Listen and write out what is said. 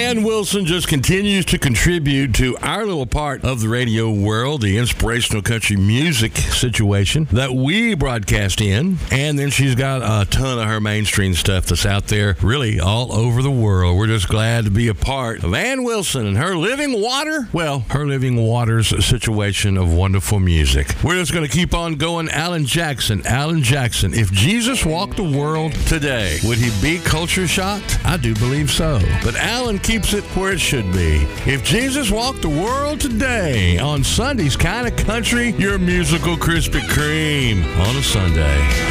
Ann Wilson just continues to contribute to our little part of the radio world, the inspirational country music situation that we broadcast in. And then she's got a ton of her mainstream stuff that's out there really all over the world. We're just glad to be a part of Ann Wilson and her Living Water. Well, her Living Water's situation of wonderful music. We're just going to keep on going. Alan Jackson, if Jesus walked the world today, would he be culture shocked? I do believe so. But Alan keeps it where it should be. If Jesus walked the world today on Sunday's Kind of Country, your musical Krispy Kreme on a Sunday.